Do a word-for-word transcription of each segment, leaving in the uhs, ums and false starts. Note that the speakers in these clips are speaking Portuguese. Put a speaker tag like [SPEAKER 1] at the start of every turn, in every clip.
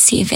[SPEAKER 1] Impossível.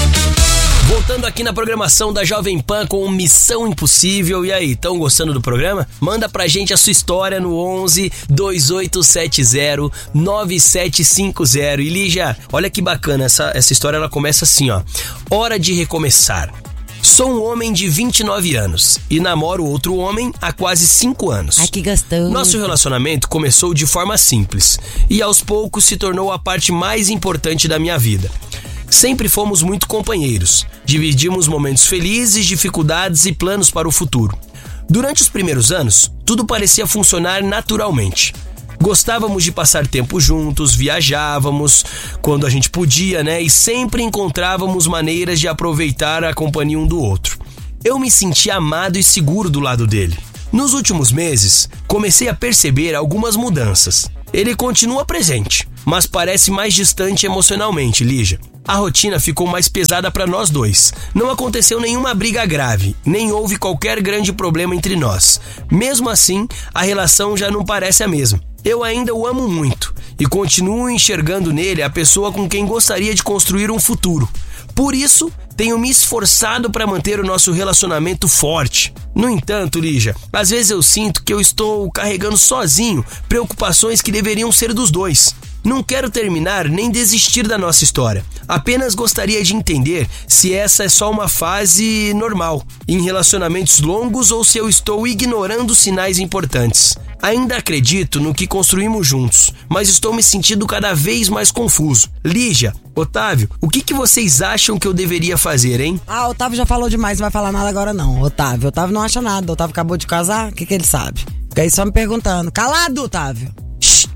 [SPEAKER 2] Voltando aqui na programação da Jovem Pan com Missão Impossível. E aí, estão gostando do programa? Manda pra gente a sua história no onze, dois oito sete zero, nove sete cinco zero. E Lígia, olha que bacana, essa, essa história ela começa assim, ó. Hora de recomeçar. Sou um homem de vinte e nove anos e namoro outro homem há quase cinco anos.
[SPEAKER 3] Ai, que gostoso.
[SPEAKER 2] Nosso relacionamento começou de forma simples e aos poucos se tornou a parte mais importante da minha vida. Sempre fomos muito companheiros, dividimos momentos felizes, dificuldades e planos para o futuro. Durante os primeiros anos, tudo parecia funcionar naturalmente. Gostávamos de passar tempo juntos, viajávamos quando a gente podia, né? E sempre encontrávamos maneiras de aproveitar a companhia um do outro. Eu me sentia amado e seguro do lado dele. Nos últimos meses, comecei a perceber algumas mudanças. Ele continua presente, mas parece mais distante emocionalmente, Lígia. A rotina ficou mais pesada para nós dois. Não aconteceu nenhuma briga grave, nem houve qualquer grande problema entre nós. Mesmo assim, a relação já não parece a mesma. Eu ainda o amo muito e continuo enxergando nele a pessoa com quem gostaria de construir um futuro. Por isso, tenho me esforçado para manter o nosso relacionamento forte. No entanto, Lígia, às vezes eu sinto que eu estou carregando sozinho preocupações que deveriam ser dos dois. Não quero terminar nem desistir da nossa história. Apenas gostaria de entender se essa é só uma fase normal em relacionamentos longos ou se eu estou ignorando sinais importantes. Ainda acredito no que construímos juntos, mas estou me sentindo cada vez mais confuso. Lígia, Otávio, o que, que vocês acham que eu deveria fazer, hein?
[SPEAKER 3] Ah, Otávio já falou demais, não vai falar nada agora não. Otávio, Otávio não acha nada. Otávio acabou de casar, o que, que ele sabe? Fica aí só me perguntando. Calado, Otávio! Shhh.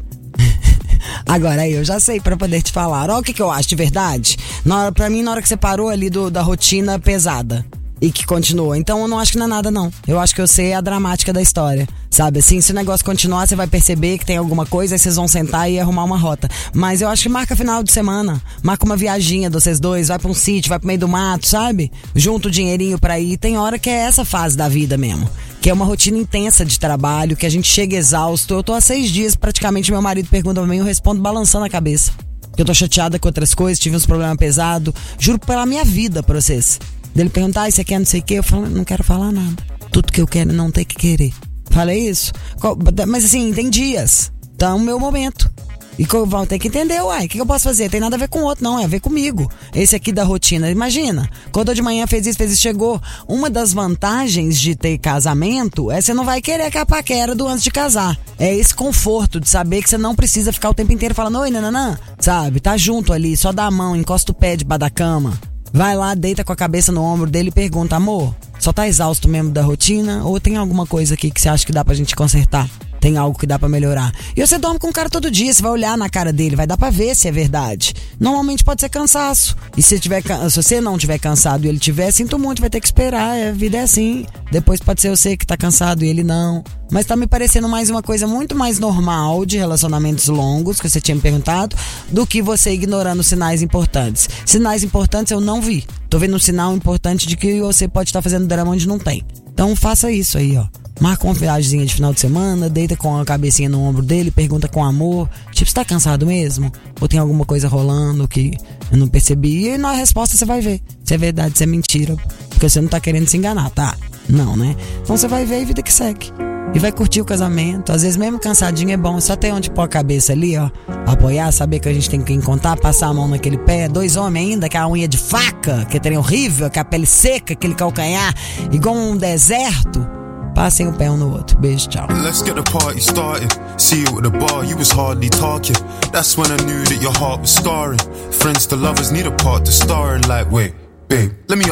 [SPEAKER 3] Agora aí eu já sei pra poder te falar. Olha o que, que eu acho de verdade. Na hora, pra mim, na hora que você parou ali do, da rotina pesada e que continua. Então eu não acho que não é nada, não. Eu acho que eu sei a dramática da história. Sabe assim, se o negócio continuar, você vai perceber que tem alguma coisa, aí vocês vão sentar e arrumar uma rota. Mas eu acho que marca final de semana. Marca uma viaginha de vocês dois, vai pra um sítio, vai pro meio do mato, sabe? Junta o dinheirinho pra ir. Tem hora que é essa fase da vida mesmo. Que é uma rotina intensa de trabalho, que a gente chega exausto. Eu tô há seis dias, praticamente, meu marido pergunta pra mim, eu respondo balançando a cabeça. Eu tô chateada com outras coisas, tive uns problemas pesados. Juro pela minha vida pra vocês. Dele perguntar, ah, isso aqui é não sei o que, eu falo, não quero falar nada. Tudo que eu quero é não ter que querer. Falei isso? Mas assim, tem dias. Então é o meu momento. E vão ter que entender, uai, o que eu posso fazer? Tem nada a ver com o outro, não, é a ver comigo. Esse aqui da rotina, imagina, acordou de manhã, fez isso, fez isso, chegou. Uma das vantagens de ter casamento é você não vai querer que a paquera do antes de casar. É esse conforto de saber que você não precisa ficar o tempo inteiro falando, oi, nananã, sabe? Tá junto ali, só dá a mão, encosta o pé debaixo da cama. Vai lá, deita com a cabeça no ombro dele e pergunta, amor, só tá exausto mesmo da rotina ou tem alguma coisa aqui que você acha que dá pra gente consertar? Tem algo que dá pra melhorar. E você dorme com o cara todo dia, você vai olhar na cara dele, vai dar pra ver se é verdade. Normalmente pode ser cansaço. E se, tiver, se você não tiver cansado e ele tiver, sinto muito, vai ter que esperar, a vida é assim. Depois pode ser você que tá cansado e ele não. Mas tá me parecendo mais uma coisa muito mais normal de relacionamentos longos, que você tinha me perguntado, do que você ignorando sinais importantes. Sinais importantes eu não vi. Tô vendo um sinal importante de que você pode estar fazendo drama onde não tem. Então faça isso aí, ó. Marca uma viagemzinha de final de semana, deita com a cabecinha no ombro dele, pergunta com amor, tipo, você tá cansado mesmo? Ou tem alguma coisa rolando que eu não percebi? E na resposta você vai ver se é verdade, se é mentira, porque você não tá querendo se enganar, tá? Não, né? Então você vai ver e vida que segue. E vai curtir o casamento. Às vezes mesmo cansadinho é bom, só ter onde pôr a cabeça ali, ó, apoiar, saber que a gente tem que encontrar, passar a mão naquele pé. Dois homens ainda, com a unha de faca, que é trem horrível, com a pele seca, aquele calcanhar igual um deserto. Passem o pé um no outro. Beijo, tchau.
[SPEAKER 4] Let's get the party started. See you at the bar, you was hardly talking. That's when I knew that your heart was scarring. Friends to lovers need a part to star in. Like, wait, babe, let me